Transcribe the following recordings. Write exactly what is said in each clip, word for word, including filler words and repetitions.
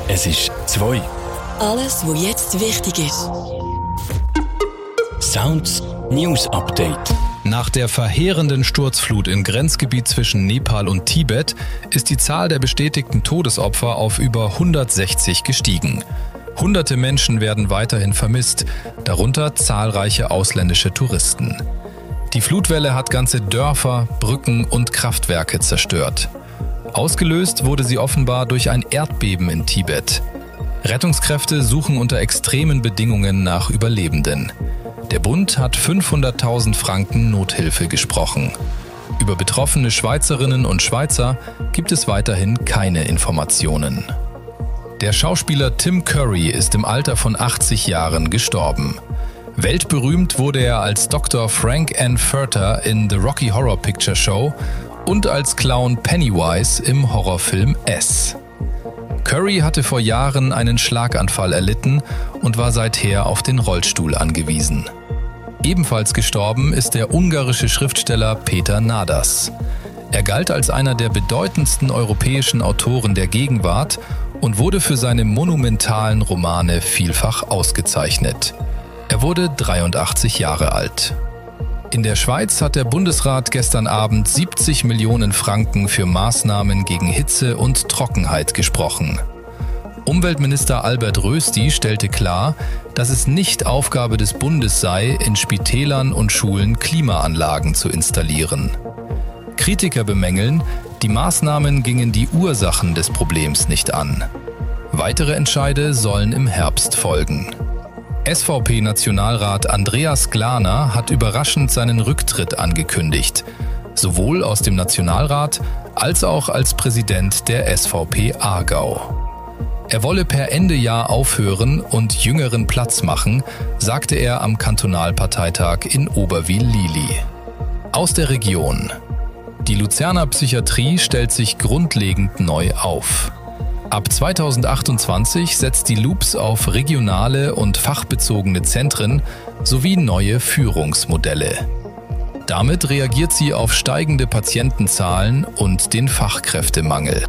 Es ist zwei. Alles, was jetzt wichtig ist. Sounds News Update. Nach der verheerenden Sturzflut im Grenzgebiet zwischen Nepal und Tibet ist die Zahl der bestätigten Todesopfer auf über hundertsechzig gestiegen. Hunderte Menschen werden weiterhin vermisst, darunter zahlreiche ausländische Touristen. Die Flutwelle hat ganze Dörfer, Brücken und Kraftwerke zerstört. Ausgelöst wurde sie offenbar durch ein Erdbeben in Tibet. Rettungskräfte suchen unter extremen Bedingungen nach Überlebenden. Der Bund hat fünfhunderttausend Franken Nothilfe gesprochen. Über betroffene Schweizerinnen und Schweizer gibt es weiterhin keine Informationen. Der Schauspieler Tim Curry ist im Alter von achtzig Jahren gestorben. Weltberühmt wurde er als Doktor Frank N. Furter in The Rocky Horror Picture Show und als Clown Pennywise im Horrorfilm S. Curry hatte vor Jahren einen Schlaganfall erlitten und war seither auf den Rollstuhl angewiesen. Ebenfalls gestorben ist der ungarische Schriftsteller Peter Nadas. Er galt als einer der bedeutendsten europäischen Autoren der Gegenwart und wurde für seine monumentalen Romane vielfach ausgezeichnet. Er wurde dreiundachtzig Jahre alt. In der Schweiz hat der Bundesrat gestern Abend siebzig Millionen Franken für Maßnahmen gegen Hitze und Trockenheit gesprochen. Umweltminister Albert Rösti stellte klar, dass es nicht Aufgabe des Bundes sei, in Spitälern und Schulen Klimaanlagen zu installieren. Kritiker bemängeln, die Maßnahmen gingen die Ursachen des Problems nicht an. Weitere Entscheide sollen im Herbst folgen. S V P-Nationalrat Andreas Glaner hat überraschend seinen Rücktritt angekündigt, sowohl aus dem Nationalrat als auch als Präsident der S V P Aargau. Er wolle per Ende Jahr aufhören und Jüngeren Platz machen, sagte er am Kantonalparteitag in Oberwil-Lili. Aus der Region. Die Luzerner Psychiatrie stellt sich grundlegend neu auf. Ab zweitausendachtundzwanzig setzt die Loops auf regionale und fachbezogene Zentren sowie neue Führungsmodelle. Damit reagiert sie auf steigende Patientenzahlen und den Fachkräftemangel.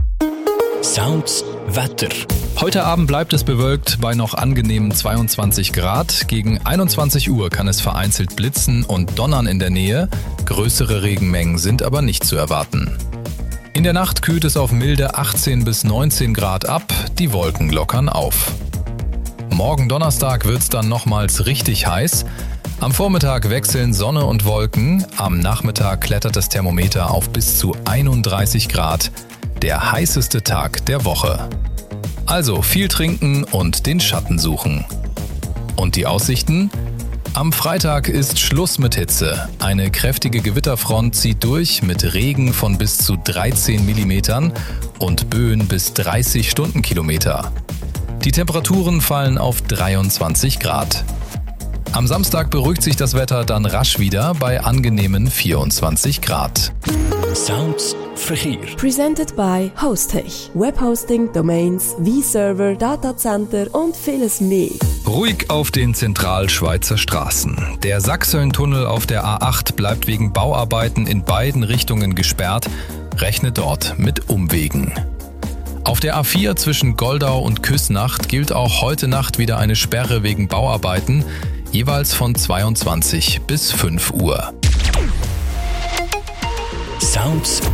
Sounds Wetter. Heute Abend bleibt es bewölkt bei noch angenehmen zweiundzwanzig Grad. Gegen einundzwanzig Uhr kann es vereinzelt blitzen und donnern in der Nähe. Größere Regenmengen sind aber nicht zu erwarten. In der Nacht kühlt es auf milde achtzehn bis neunzehn Grad ab, die Wolken lockern auf. Morgen Donnerstag wird es dann nochmals richtig heiß. Am Vormittag wechseln Sonne und Wolken, am Nachmittag klettert das Thermometer auf bis zu einunddreißig Grad, der heißeste Tag der Woche. Also viel trinken und den Schatten suchen. Und die Aussichten? Am Freitag ist Schluss mit Hitze. Eine kräftige Gewitterfront zieht durch mit Regen von bis zu dreizehn Millimetern und Böen bis dreißig Stundenkilometer. Die Temperaturen fallen auf dreiundzwanzig Grad. Am Samstag beruhigt sich das Wetter dann rasch wieder bei angenehmen vierundzwanzig Grad. Sounds Verkehr. Presented by Hostech. Webhosting, Domains, V-Server, Datacenter und vieles mehr. Ruhig auf den Zentralschweizer Straßen. Der Sachsentunnel auf der A acht bleibt wegen Bauarbeiten in beiden Richtungen gesperrt, rechnet dort mit Umwegen. Auf der A vier zwischen Goldau und Küsnacht gilt auch heute Nacht wieder eine Sperre wegen Bauarbeiten, jeweils von zweiundzwanzig bis fünf Uhr. Sounds